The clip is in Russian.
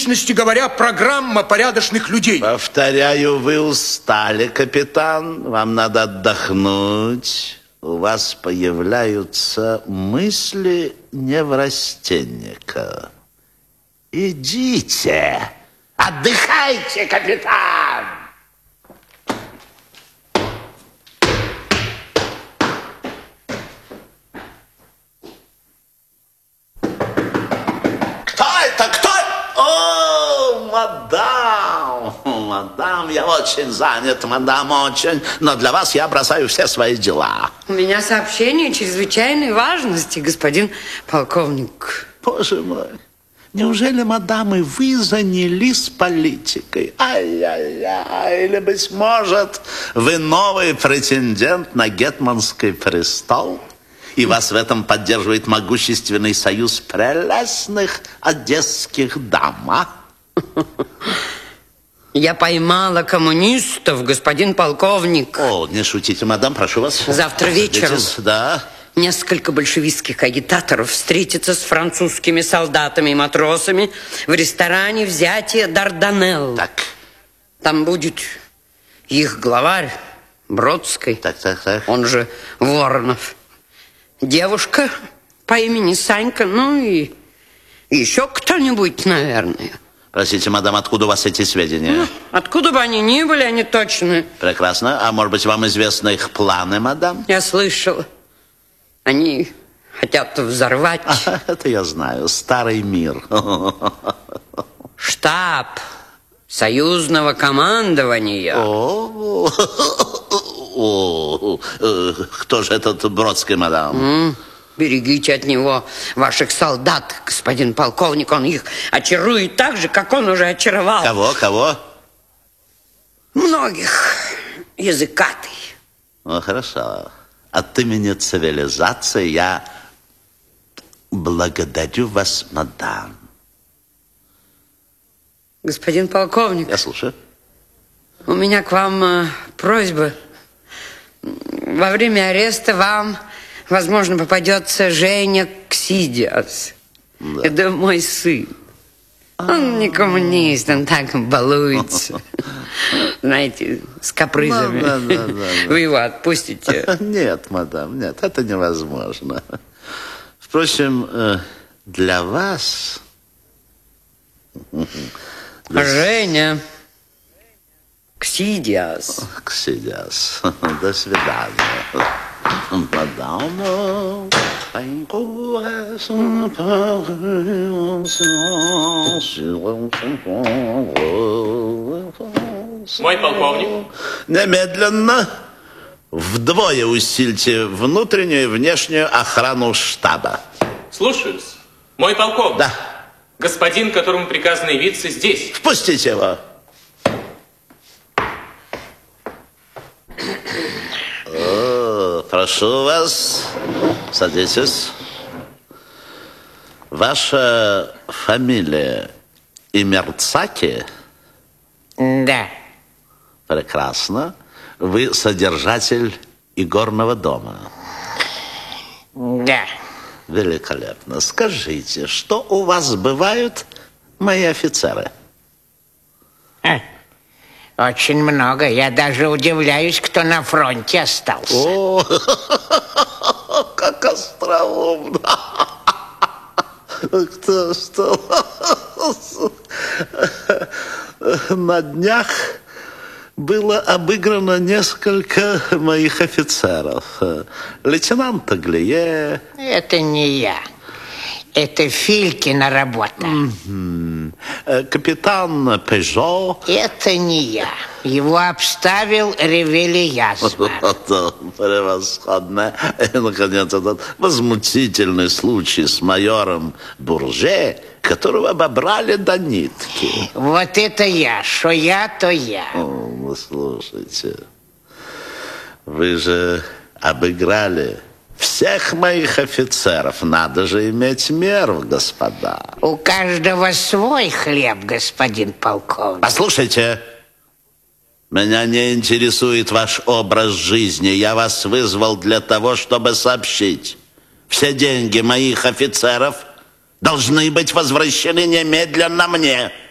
личности говоря, программа порядочных людей. Повторяю, вы устали, капитан. Вам надо отдохнуть. У вас появляются мысли неврастенника. Идите, отдыхайте, капитан. Кто это? Кто? О, мадам, я очень занят, мадам, очень. Но для вас я бросаю все свои дела. У меня сообщение чрезвычайной важности, господин полковник. Боже мой, неужели, мадам, и вы занялись политикой? Ай-яй-яй, или, быть может, вы новый претендент на гетманский престол? И вас в этом поддерживает могущественный союз прелестных одесских дам, а? Я поймала коммунистов, господин полковник. О, не шутите, мадам, прошу вас. Завтра вечером да. несколько большевистских агитаторов встретятся с французскими солдатами и матросами в ресторане «Взятие Дарданелл». Так. Там будет их главарь Бродский, Так. он же Воронов. Девушка по имени Санька, ну и еще кто-нибудь, наверное. Простите, мадам, откуда у вас эти сведения? Ну, откуда бы они ни были, они точны. Прекрасно. А может быть, вам известны их планы, мадам? Я слышала. Они хотят взорвать... Это я знаю. Старый мир. Штаб союзного командования. Кто же этот Бродский, мадам? Берегите от него ваших солдат, господин полковник. Он их очарует так же, как он уже очаровал. Кого? Многих. Языкатый. Хорошо. От имени цивилизации я благодарю вас, мадам. Господин полковник. Я слушаю. У меня к вам просьба. Во время ареста вам, возможно, попадется Женя Ксидиас. Да. Это мой сын. Он не коммунист, он так балуется. Знаете, с капризами. Да. Вы его отпустите? Нет, мадам, нет, это невозможно. Впрочем, для вас... Женя Ксидиас. До свидания. Мадам... Мой полковник. Немедленно вдвое усильте внутреннюю и внешнюю охрану штаба. Слушаюсь. Мой полковник. Да. Господин, которому приказано явиться здесь. Впустите его. Прошу вас, садитесь. Ваша фамилия Имерцаки? Да. Прекрасно. Вы содержатель игорного дома? Да. Великолепно. Скажите, что у вас бывают мои офицеры? Очень много. Я даже удивляюсь, кто на фронте остался. О, как остроумно. Кто что? На днях было обыграно несколько моих офицеров. Лейтенант Таглие. Это не я. Это Филькина работа. Капитан Пежо. Это не я. Его обставил Ревелиязман. Превосходно. И, наконец, этот возмутительный случай с майором Бурже, которого обобрали до нитки. Вот это я. Что я, то я. Ну, слушайте, вы же обыграли всех моих офицеров. Надо же иметь меру, господа. У каждого свой хлеб, господин полковник. Послушайте, меня не интересует ваш образ жизни. Я вас вызвал для того, чтобы сообщить. Все деньги моих офицеров должны быть возвращены немедленно мне.